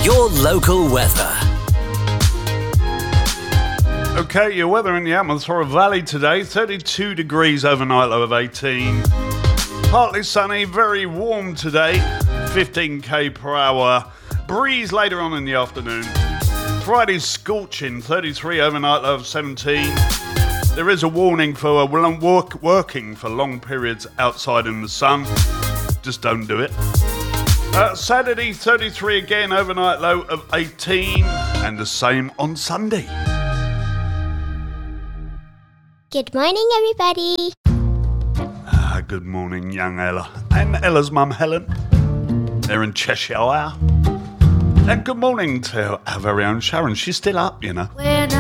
Your local weather. Okay, your weather in the Atmospheric Valley today, 32 degrees overnight, low of 18. Partly sunny, very warm today, 15k per hour. Breeze later on in the afternoon. Friday's scorching, 33 overnight, low of 17. There is a warning for working for long periods outside in the sun. Just don't do it. Saturday, 33 again, overnight low of 18. And the same on Sunday. Good morning, everybody. Good morning, young Ella. And Ella's mum, Helen. They're in Cheshire. And good morning to our very own Sharon. She's still up, you know.